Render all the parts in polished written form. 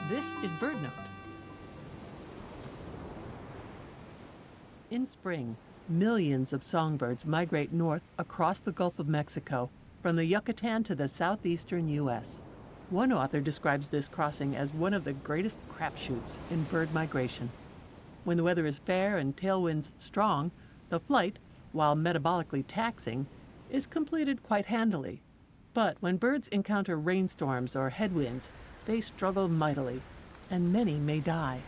This is BirdNote. In spring, millions of songbirds migrate north across the Gulf of Mexico, from the Yucatan to the southeastern U.S. One author describes this crossing as one of the greatest crapshoots in bird migration. When the weather is fair and tailwinds strong, the flight, while metabolically taxing, is completed quite handily. But when birds encounter rainstorms or headwinds, they struggle mightily, and many may die.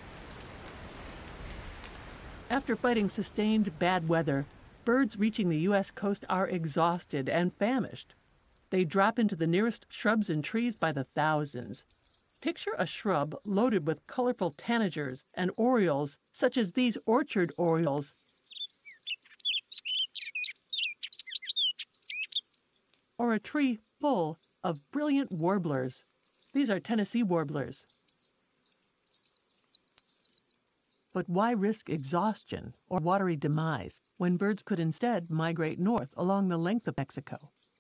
After fighting sustained bad weather, birds reaching the U.S. coast are exhausted and famished. They drop into the nearest shrubs and trees by the thousands. Picture a shrub loaded with colorful tanagers and orioles, such as these orchard orioles, or a tree full of brilliant warblers. These are Tennessee warblers. But why risk exhaustion or watery demise when birds could instead migrate north along the length of Mexico?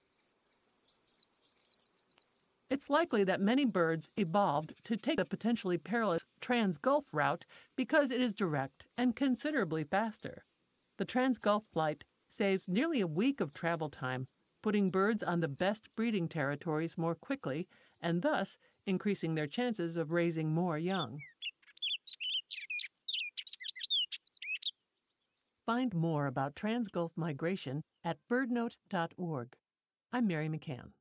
It's likely that many birds evolved to take the potentially perilous Trans-Gulf route because it is direct and considerably faster. The Trans-Gulf flight saves nearly a week of travel time, putting birds on the best breeding territories more quickly and thus increasing their chances of raising more young. Find more about Trans-Gulf migration at birdnote.org. I'm Mary McCann.